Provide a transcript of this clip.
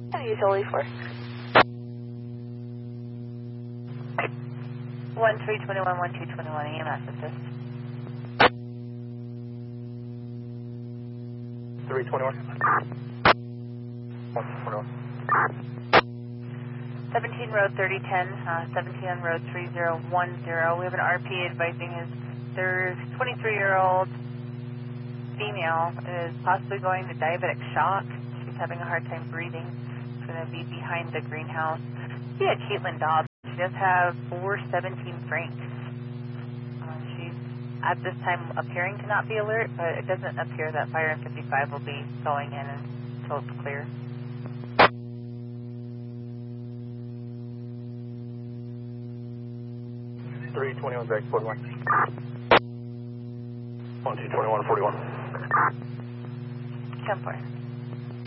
Usually for 1321, 1221 EMS assist. 321. 121. 17 road 3010, 17 on road 3010. We have an RP advising his 23-year-old female is possibly going to diabetic shock. She's having a hard time breathing. She's going to be behind the greenhouse. Yeah, Caitlin Dobbs. She does have 417 francs. She's at this time appearing to not be alert, but it doesn't appear that Fire and 55 will be going in until it's clear. Three 21 back 41. 1221 41. 10-4.